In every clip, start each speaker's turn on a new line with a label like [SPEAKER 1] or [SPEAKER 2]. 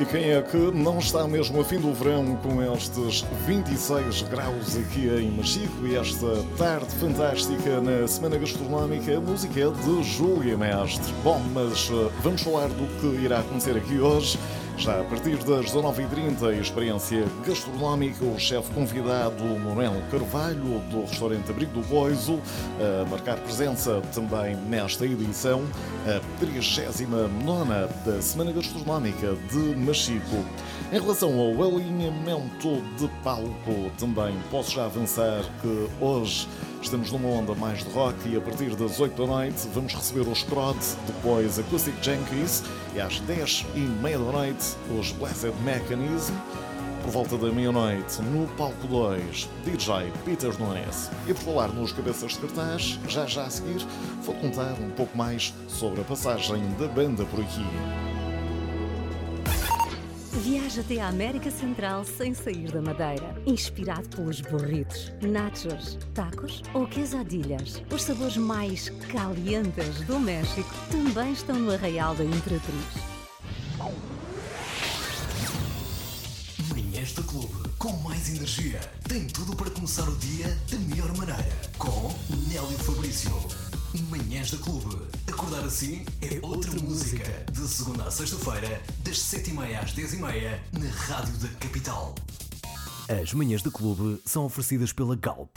[SPEAKER 1] E quem é que não está mesmo a fim do verão com estes 26 graus aqui em Machico e esta tarde fantástica na Semana Gastronómica? A música é de Júlia Mestre. Bom, mas vamos falar do que irá acontecer aqui hoje. Já a partir das 19h30, experiência gastronómica, o chefe convidado Manuel Carvalho, do restaurante Abrigo do Boiso, a marcar presença também nesta edição, a 39ª da Semana Gastronómica de Machico. Em relação ao alinhamento de palco, também posso já avançar que hoje estamos numa onda mais de rock e a partir das 8 da noite vamos receber os Crowd, depois Acoustic Junkies e às 10h30 da noite os Blessed Mechanism. Por volta da meia-noite, no palco 2, DJ Peter Nunes. E por falar nos cabeças de cartaz, já a seguir, vou contar um pouco mais sobre a passagem da banda por aqui.
[SPEAKER 2] Viaja até a América Central sem sair da Madeira. Inspirado pelos burritos, nachos, tacos ou quesadillas. Os sabores mais calientes do México também estão no Arraial da Imperatriz.
[SPEAKER 3] Manhãs do Clube, com mais energia. Tem tudo para começar o dia da melhor maneira. Com Nélio Fabrício. Manhãs do Clube. Acordar assim é outra música. De segunda a sexta-feira, das 7h30 às 10h30, na Rádio da Capital.
[SPEAKER 4] As Manhãs do Clube são oferecidas pela Galp.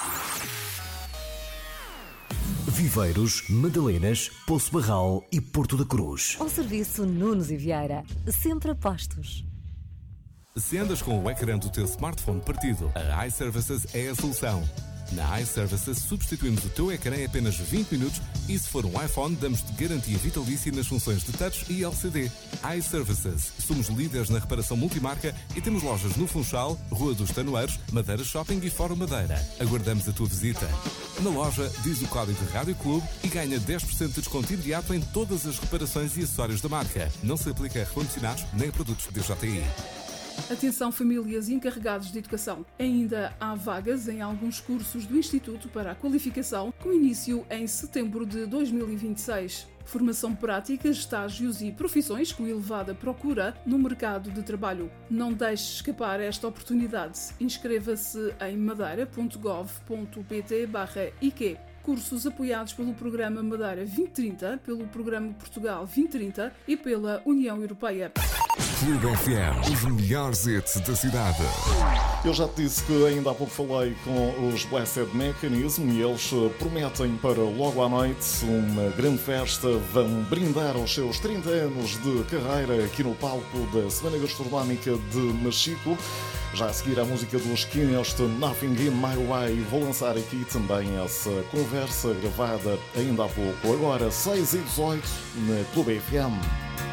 [SPEAKER 4] Viveiros, Madalenas, Poço Barral e Porto da Cruz.
[SPEAKER 2] Ao serviço Nunes e Vieira, sempre a postos.
[SPEAKER 5] Se andas com o ecrã do teu smartphone partido, a iServices é a solução. Na iServices substituímos o teu ecrã em apenas 20 minutos e se for um iPhone damos-te garantia vitalícia nas funções de Touch e LCD. iServices. Somos líderes na reparação multimarca e temos lojas no Funchal, Rua dos Tanoeiros, Madeira Shopping e Fórum Madeira. Aguardamos a tua visita. Na loja, diz o código de Rádio Clube e ganha 10% de desconto imediato em todas as reparações e acessórios da marca. Não se aplica a recondicionados nem a produtos DJI.
[SPEAKER 6] Atenção famílias e encarregados de educação. Ainda há vagas em alguns cursos do Instituto para a Qualificação, com início em setembro de 2026. Formação prática, estágios e profissões com elevada procura no mercado de trabalho. Não deixe escapar esta oportunidade. Inscreva-se em madeira.gov.pt/IQ. Cursos apoiados pelo Programa Madeira 2030, pelo Programa Portugal 2030 e pela União Europeia.
[SPEAKER 7] Clube FM, os melhores hits da cidade.
[SPEAKER 1] Eu já te disse que ainda há pouco falei com os Blessed Mechanism e eles prometem para logo à noite uma grande festa. Vão brindar aos seus 30 anos de carreira aqui no palco da Semana Gastronómica de Machico. Já a seguir a música dos Skin, este Nothing in My Way. Vou lançar aqui também essa conversa gravada ainda há pouco. Agora 6h18 na Clube FM.